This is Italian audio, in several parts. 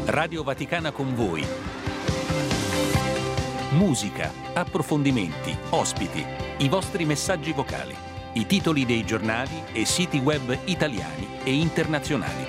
Radio Vaticana con voi. Musica, approfondimenti, ospiti, i vostri messaggi vocali, i titoli dei giornali e siti web italiani e internazionali.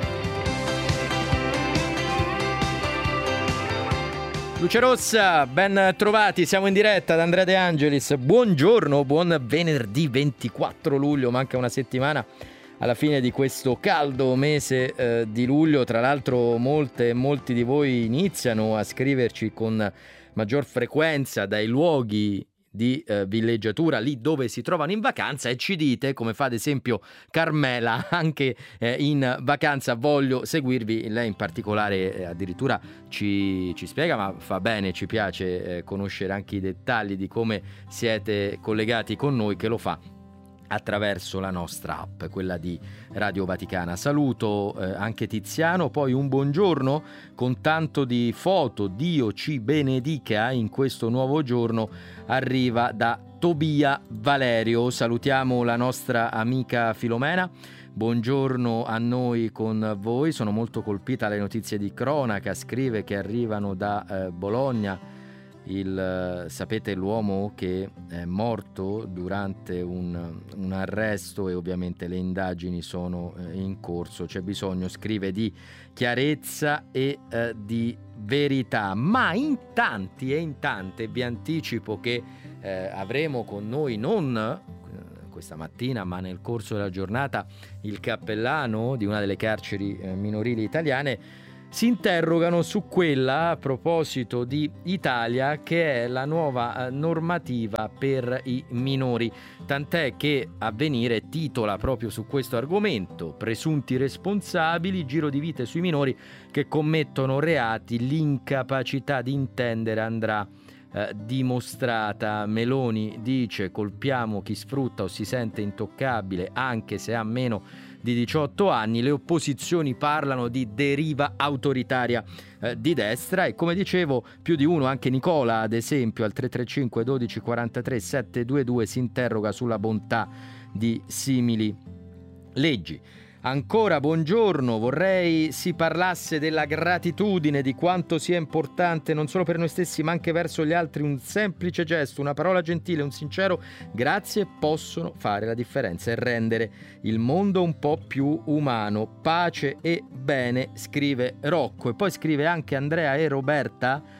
Luce Rossa, ben trovati, siamo in diretta da Andrea De Angelis. Buongiorno, buon venerdì 24 luglio, manca una settimana alla fine di questo caldo mese di luglio. Tra l'altro molti di voi iniziano a scriverci con maggior frequenza dai luoghi di villeggiatura, lì dove si trovano in vacanza, e ci dite, come fa ad esempio Carmela, anche in vacanza voglio seguirvi. Lei in particolare addirittura ci spiega, ma fa bene, ci piace conoscere anche i dettagli di come siete collegati con noi, che lo fa attraverso la nostra app, quella di Radio Vaticana. Saluto anche Tiziano, poi un buongiorno con tanto di foto. Dio ci benedica in questo nuovo giorno, arriva da Tobia Valerio. Salutiamo la nostra amica Filomena. Buongiorno a noi con voi, sono molto colpita dalle notizie di cronaca, scrive, che arrivano da Bologna. Sapete, l'uomo che è morto durante un arresto, e ovviamente le indagini sono in corso. C'è bisogno, scrive, di chiarezza e di verità, ma in tanti e in tante vi anticipo che avremo con noi, non questa mattina ma nel corso della giornata, il cappellano di una delle carceri minorili italiane. Si interrogano su quella, a proposito di Italia, che è la nuova normativa per i minori, tant'è che Avvenire titola proprio su questo argomento: presunti responsabili, giro di vite sui minori che commettono reati, l'incapacità di intendere andrà dimostrata. Meloni dice: colpiamo chi sfrutta o si sente intoccabile anche se ha meno di 18 anni. Le opposizioni parlano di deriva autoritaria di destra, e come dicevo più di uno, anche Nicola ad esempio al 335 12 43 722, si interroga sulla bontà di simili leggi. Ancora buongiorno, vorrei si parlasse della gratitudine, di quanto sia importante non solo per noi stessi ma anche verso gli altri. Un semplice gesto, una parola gentile, un sincero grazie possono fare la differenza e rendere il mondo un po' più umano. Pace e bene, scrive Rocco. E poi scrive anche Andrea e Roberta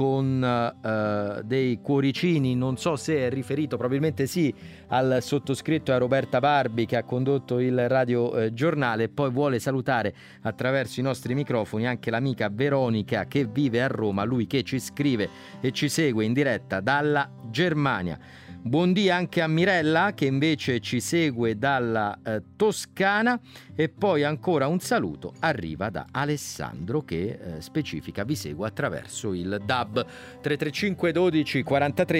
con dei cuoricini, non so se è riferito, probabilmente sì, al sottoscritto e a Roberta Barbi, che ha condotto il radio giornale. Poi vuole salutare attraverso i nostri microfoni anche l'amica Veronica, che vive a Roma, lui che ci scrive e ci segue in diretta dalla Germania. Buondì anche a Mirella, che invece ci segue dalla Toscana. E poi ancora un saluto arriva da Alessandro, che specifica: vi seguo attraverso il DAB. 335 12 43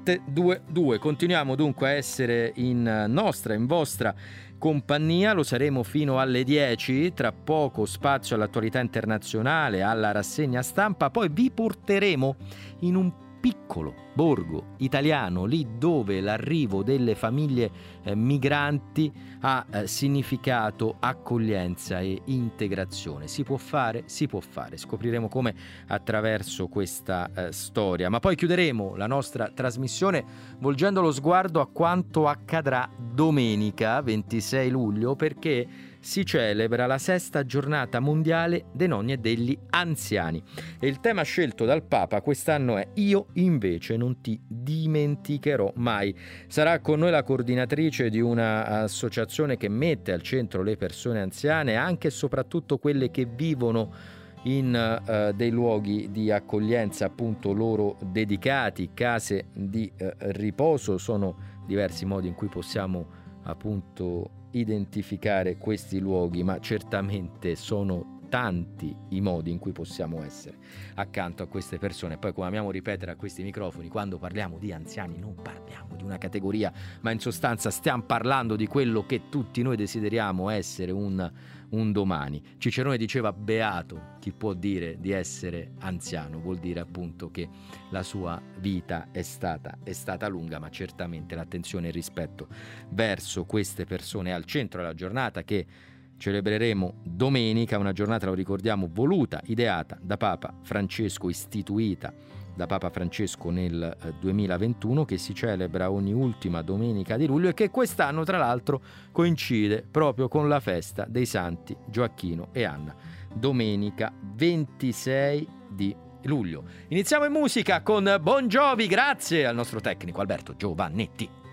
722. Continuiamo dunque a essere in vostra compagnia, lo saremo fino alle 10. Tra poco spazio all'attualità internazionale, alla rassegna stampa, poi vi porteremo in un piccolo borgo italiano, lì dove l'arrivo delle famiglie migranti ha significato accoglienza e integrazione. Si può fare, scopriremo come attraverso questa storia. Ma poi chiuderemo la nostra trasmissione volgendo lo sguardo a quanto accadrà domenica 26 luglio, perché si celebra la 6ª giornata mondiale dei nonni e degli anziani, e il tema scelto dal Papa quest'anno è "Io invece non ti dimenticherò mai". Sarà con noi la coordinatrice di un'associazione che mette al centro le persone anziane, anche e soprattutto quelle che vivono in dei luoghi di accoglienza appunto loro dedicati, case di riposo. Sono diversi modi in cui possiamo appunto identificare questi luoghi, ma certamente sono tanti i modi in cui possiamo essere accanto a queste persone. Poi, come amiamo ripetere a questi microfoni, quando parliamo di anziani non parliamo di una categoria, ma in sostanza stiamo parlando di quello che tutti noi desideriamo essere un domani. Cicerone diceva: beato chi può dire di essere anziano. Vuol dire appunto che la sua vita è stata lunga, ma certamente l'attenzione e il rispetto verso queste persone è al centro della giornata, che celebreremo domenica, una giornata, lo ricordiamo, voluta, ideata da Papa Francesco, istituita da Papa Francesco nel 2021, che si celebra ogni ultima domenica di luglio e che quest'anno tra l'altro coincide proprio con la festa dei santi Gioacchino e Anna, domenica 26 di luglio. Iniziamo in musica con Bon Jovi, grazie al nostro tecnico Alberto Giovannetti.